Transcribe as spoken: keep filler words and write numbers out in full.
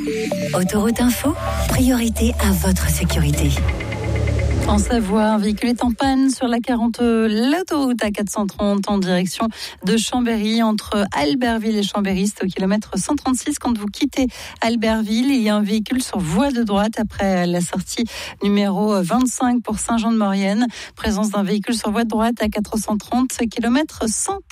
Autoroute Info, priorité à votre sécurité. En Savoie, un véhicule est en panne sur la quarante, l'autoroute A quatre cent trente en direction de Chambéry, entre Albertville et Chambéry, c'est au kilomètre cent trente-six. Quand vous quittez Albertville, il y a un véhicule sur voie de droite après la sortie numéro vingt-cinq pour Saint-Jean-de-Maurienne. Présence d'un véhicule sur voie de droite à quatre cent trente, kilomètre cent